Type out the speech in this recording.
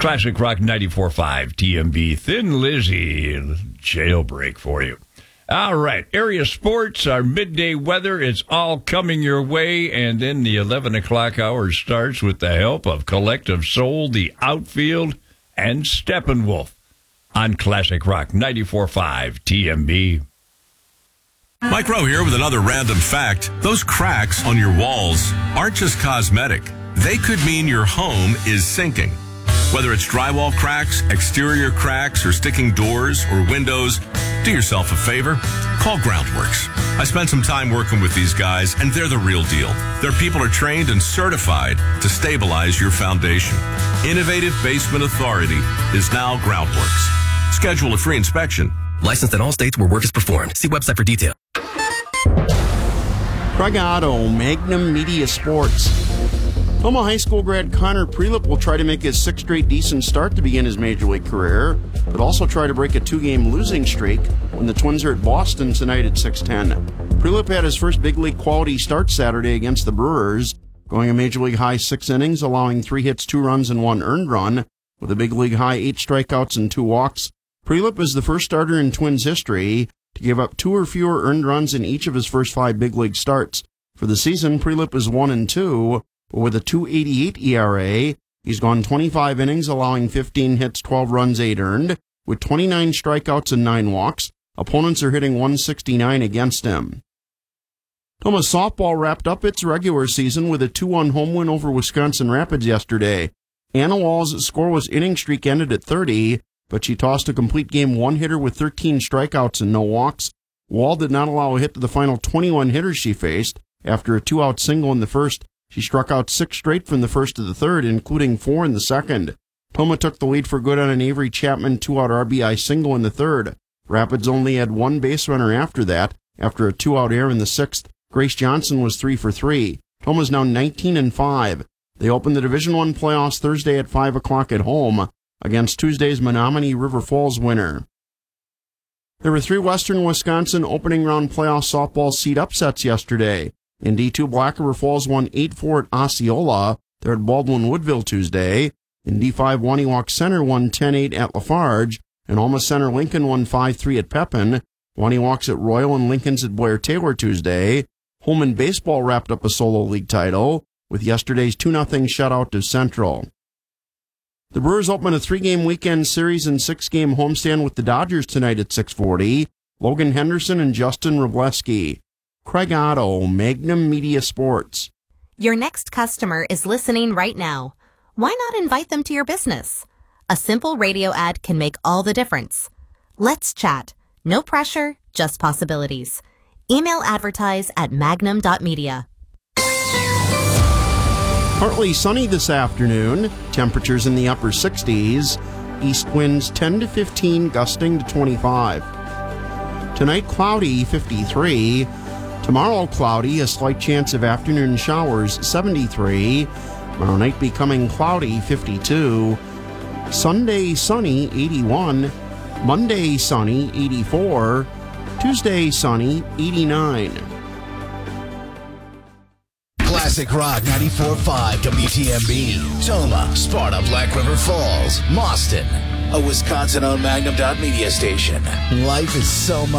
Classic Rock 94.5 TMB. Thin Lizzy jailbreak for you. All right, area sports, our midday weather is all coming your way, and then the 11 o'clock hour starts with the help of Collective Soul, the Outfield, and Steppenwolf on Classic Rock 94.5 TMB. Mike Rowe here with another random fact. Those cracks on your walls aren't just cosmetic. They could mean your home is sinking. Whether it's drywall cracks, exterior cracks, or sticking doors or windows, do yourself a favor. Call Groundworks. I spent some time working with these guys, and they're the real deal. Their people are trained and certified to stabilize your foundation. Innovative Basement Authority is now Groundworks. Schedule a free inspection. Licensed in all states where work is performed. See website for detail. Craig Otto, Magnum Media Sports. Toma High School grad Connor Prelip will try to make his sixth straight decent start to begin his Major League career, but also try to break a two-game losing streak when the Twins are at Boston tonight at 6:10. Prelip had his first big league quality start Saturday against the Brewers, going a Major League high 6 innings, allowing 3 hits, 2 runs, and 1 earned run, with a big league high 8 strikeouts and 2 walks. Prelip is the first starter in Twins history to give up 2 or fewer earned runs in each of his first 5 big league starts. For the season, Prelip is 1-2, but with a 2.88 ERA, he's gone 25 innings, allowing 15 hits, 12 runs, 8 earned, with 29 strikeouts and 9 walks. Opponents are hitting 169 against him. Toma softball wrapped up its regular season with a 2-1 home win over Wisconsin Rapids yesterday. Anna Wall's scoreless inning streak ended at 30, but she tossed a complete game one-hitter with 13 strikeouts and no walks. Wall did not allow a hit to the final 21 hitters she faced. After a 2-out single in the first, she struck out 6 straight from the first to the third, including 4 in the second. Toma took the lead for good on an Avery Chapman 2-out RBI single in the third. Rapids only had 1 base runner after that. After a 2-out error in the sixth, Grace Johnson was 3 for 3. Toma's now 19-5. They open the Division I playoffs Thursday at 5 o'clock at home against Tuesday's Menominee River Falls winner. There were 3 Western Wisconsin opening round playoff softball seed upsets yesterday. In D2, Black River Falls won 8-4 at Osceola. They're at Baldwin Woodville Tuesday. In D5, Waniwak Center won 10-8 at Lafarge, and Alma Center Lincoln won 5-3 at Pepin. Waniwak's at Royal and Lincoln's at Blair Taylor Tuesday. Holman Baseball wrapped up a solo league title with yesterday's 2-0 shutout to Central. The Brewers open a 3-game weekend series and 6-game homestand with the Dodgers tonight at 6:40. Logan Henderson and Justin Wrobleski. Craig Otto, Magnum Media Sports. Your next customer is listening right now. Why not invite them to your business? A simple radio ad can make all the difference. Let's chat. No pressure, just possibilities. Email advertise at magnum.media. Partly sunny this afternoon. Temperatures in the upper 60s. East winds 10 to 15, gusting to 25. Tonight, cloudy, 53. Tomorrow, cloudy, a slight chance of afternoon showers, 73. Tomorrow night becoming cloudy, 52. Sunday, sunny, 81. Monday, sunny, 84. Tuesday, sunny, 89. Classic Rock 94.5 WTMB. Toma, Sparta, Black River Falls, Mauston. A Wisconsin-owned Magnum.media station. Life is so much.